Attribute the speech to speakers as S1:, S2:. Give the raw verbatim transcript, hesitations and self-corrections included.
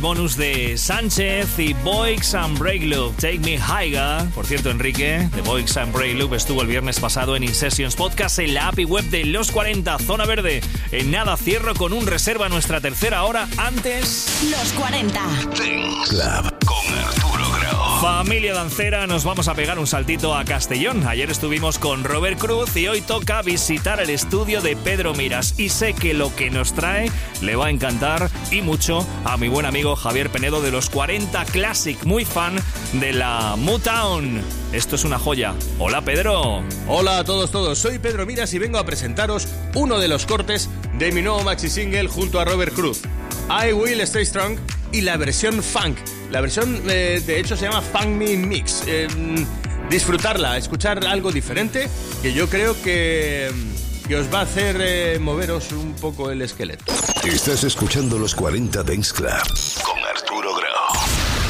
S1: Bonus de Sánchez y Boix and Break Loop, Take Me Higher. Por cierto, Enrique, de Boix and Break Loop estuvo el viernes pasado en InSessions Podcast en la A P I web de Los cuarenta, Zona Verde. En nada cierro con un reserva nuestra tercera hora. Antes...
S2: Los cuarenta.
S3: Dance Club con Arturo Grau.
S1: Familia dancera, nos vamos a pegar un saltito a Castellón. Ayer estuvimos con Robert Cruz y hoy toca visitar el estudio de Pedro Miras. Y sé que lo que nos trae le va a encantar y mucho a mi buen amigo Javier Penedo de Los cuarenta Classic, muy fan de la Motown. Esto es una joya. Hola, Pedro.
S4: Hola a todos, todos. Soy Pedro Miras y vengo a presentaros uno de los cortes de mi nuevo maxi single junto a Robert Cruz, I Will Stay Strong, y la versión funk. La versión, eh, de hecho, se llama Funk Me Mix. Eh, disfrutarla, escuchar algo diferente que yo creo que, que os va a hacer eh, moveros un poco el esqueleto.
S3: Estás escuchando Los cuarenta Dance Club con